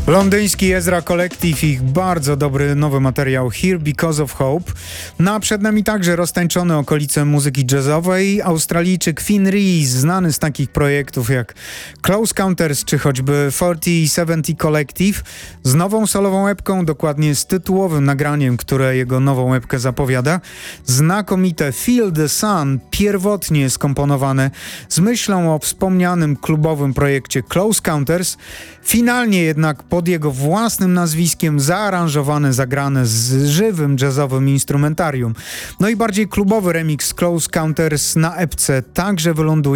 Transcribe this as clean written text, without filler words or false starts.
Londyński Ezra Collective, ich bardzo dobry nowy materiał Here Because of Hope. No a przed nami także roztańczone okolice muzyki jazzowej Australijczyk Finn Rees, znany z takich projektów jak Close Counters czy choćby 4070 Collective, z nową solową epką, dokładnie z tytułowym nagraniem, które jego nową epkę zapowiada. Znakomite Feel the Sun, pierwotnie skomponowane z myślą o wspomnianym klubowym projekcie Close Counters, finalnie jednak pod jego własnym nazwiskiem zaaranżowane, zagrane z żywym jazzowym instrumentarium. No i bardziej klubowy remix Close Counters na epce także wyląduje